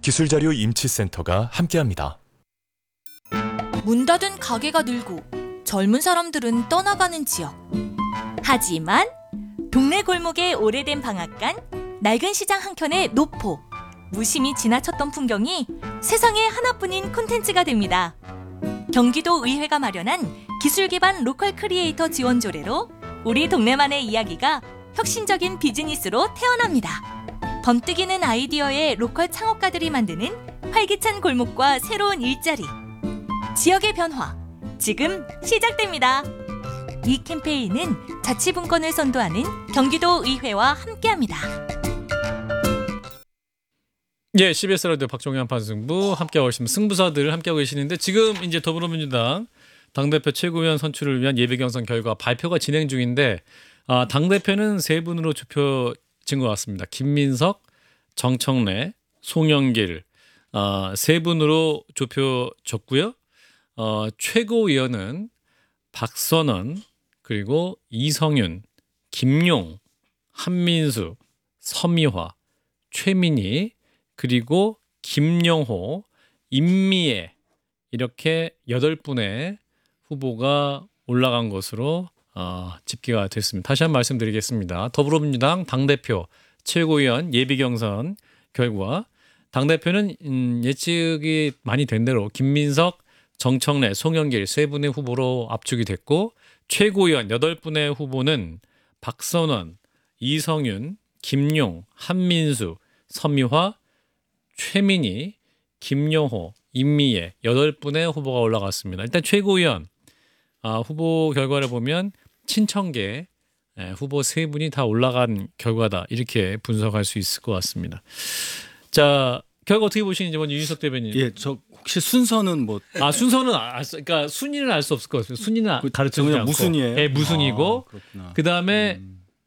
기술자료 임치센터가 함께합니다. 문 닫은 가게가 늘고 젊은 사람들은 떠나가는 지역. 하지만 동네 골목의 오래된 방앗간, 낡은 시장 한켠의 노포, 무심히 지나쳤던 풍경이 세상에 하나뿐인 콘텐츠가 됩니다. 경기도 의회가 마련한 기술 기반 로컬 크리에이터 지원 조례로 우리 동네만의 이야기가 혁신적인 비즈니스로 태어납니다. 번뜩이는 아이디어의 로컬 창업가들이 만드는 활기찬 골목과 새로운 일자리. 지역의 변화, 지금 시작됩니다. 이 캠페인은 자치분권을 선도하는 경기도 의회와 함께합니다. 예, CBS 라디오 박종현 판승부 함께하고 계시는 승부사들 함께하고 계시는데 지금 이제 더불어민주당 당대표 최고위원 선출을 위한 예비경선 결과 발표가 진행 중인데 당대표는 세 분으로 좁혀진 것 같습니다. 김민석, 정청래, 송영길 세 분으로 좁혀졌고요. 최고위원은 박선원 그리고 이성윤, 김용, 한민수, 서미화, 최민희 그리고 김영호, 임미애 이렇게 8분의 후보가 올라간 것으로 집계가 됐습니다. 다시 한번 말씀드리겠습니다. 더불어민주당 당대표 최고위원 예비경선 결과 당대표는 예측이 많이 된 대로 김민석, 정청래, 송영길 세 분의 후보로 압축이 됐고 최고위원 8분의 후보는 박선원, 이성윤, 김용, 한민수, 서미화, 최민희, 김영호, 임미애 8분의 후보가 올라갔습니다. 일단 최고위원 후보 결과를 보면 친천계 후보 3분이 다 올라간 결과다 이렇게 분석할 수 있을 것 같습니다. 자, 결과 어떻게 보시는지 먼저 윤희석 대변인. 예, 저 혹시 순서는 뭐 순서는 그러니까 순위는 알 수 없을 것 같습니다. 순위는 가르쳐주지 않고 무순이에요? 예, 무순이고 그다음에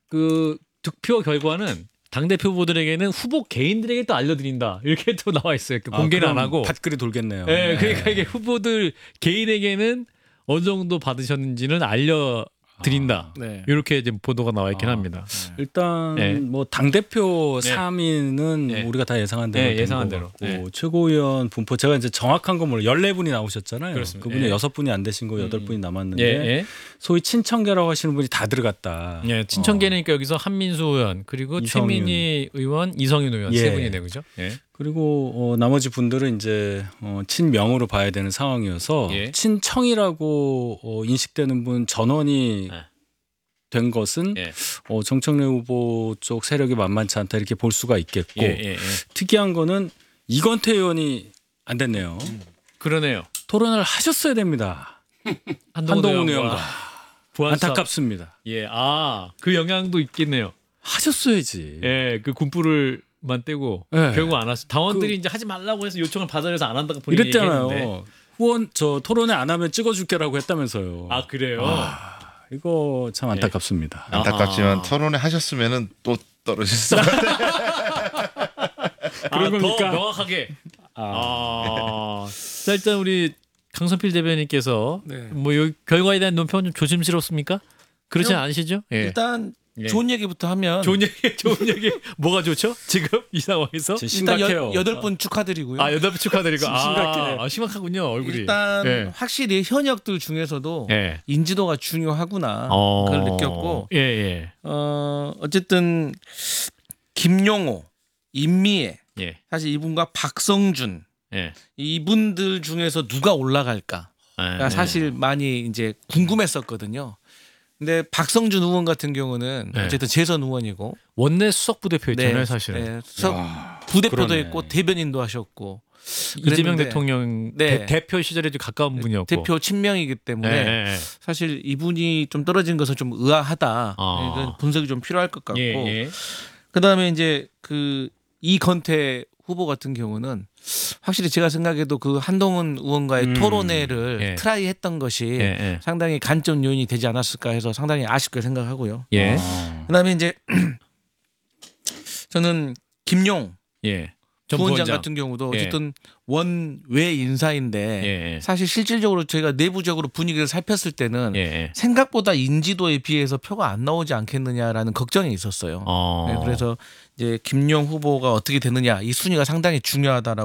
그 득표 결과는 당대표 후보들에게는 후보 개인들에게 또 알려드린다 이렇게 또 나와 있어요. 공개는 안 하고 밭글이 돌겠네요. 네, 그러니까 이게 후보들 개인에게는 어느 정도 받으셨는지는 알려드린다. 네. 이렇게 이제 보도가 나와 있긴 합니다. 일단 네. 뭐 당대표 네. 3위는 네. 우리가 다 예상한 대로 네, 예상한 대로. 네. 최고위원 분포 제가 이제 정확한 건 몰라요. 14분이 나오셨잖아요. 그렇습니다. 그분이 예. 6분이 안 되신 거 8분이 남았는데 예. 소위 친천계라고 하시는 분이 다 들어갔다. 예, 친천계니까 여기서 한민수 의원 그리고 이성윤. 최민희 의원, 이성윤 의원 예. 세 분이네요, 그죠? 예. 그리고 나머지 분들은 이제 친명으로 봐야 되는 상황이어서 예. 친청이라고 인식되는 분 전원이 네. 된 것은 예. 정청래 후보 쪽 세력이 만만치 않다 이렇게 볼 수가 있겠고 예. 특이한 거는 이건태 의원이 안 됐네요. 그러네요. 토론을 하셨어야 됩니다. 한동훈 의원과 안타깝습니다. 예, 그 영향도 있겠네요. 하셨어야지. 예, 그 군부를만 떼고 예. 결국 안 왔어. 당원들이 이제 하지 말라고 해서 요청을 받아내서 안 한다고 본인이 얘기했는데. 이랬잖아요. 후원 토론회 안 하면 찍어줄게라고 했다면서요. 그래요? 이거 참 안타깝습니다. 안타깝지만 토론회 하셨으면은 또 떨어졌을 것 같아요. 그런 더 겁니까? 명확하게. 자, 일단 우리 강선필 대변인께서 네. 뭐 이 결과에 대한 논평은 좀 조심스럽습니까? 그렇지 않으시죠? 예. 일단 예. 좋은 얘기부터 하면 좋은 얘기 뭐가 좋죠? 지금 이 상황에서 일단 심각해요. 8분 축하드리고요. 8분 축하드리고 심각해요. 심각하군요 얼굴이. 일단 예. 확실히 현역들 중에서도 예. 인지도가 중요하구나 그걸 느꼈고 예. 어쨌든 김용호, 임미애 예. 사실 이분과 박성준 예. 이분들 중에서 누가 올라갈까 예. 사실 많이 이제 궁금했었거든요. 근데 박성준 의원 같은 경우는 네. 어쨌든 재선 의원이고 원내 수석 부대표였잖아요, 사실은. 네, 수석 부대표도 그러네. 했고 대변인도 하셨고 이재명 그랬는데 대통령 네. 대표 시절에도 가까운 분이었고. 대표 친명이기 때문에 예. 사실 이분이 좀 떨어진 것은 좀 의아하다. 이건 분석이 좀 필요할 것 같고 예. 그다음에 이제 그 이건태 후보 같은 경우는 확실히 제가 생각해도 그 한동훈 의원과의 토론회를 예. 트라이했던 것이 예. 상당히 관점 요인이 되지 않았을까 해서 상당히 아쉽게 생각하고요. 예. 그다음에 이제 저는 김용 예. 부원장 같은 경우도 예. 어쨌든 원외 인사인데 예. 사실 실질적으로 제가 내부적으로 분위기를 살폈을 때는 예. 생각보다 인지도에 비해서 표가 안 나오지 않겠느냐라는 걱정이 있었어요. 네, 그래서 이제 김용 후보가 어떻게 되느냐 이 순위가 상당히 중요하다라고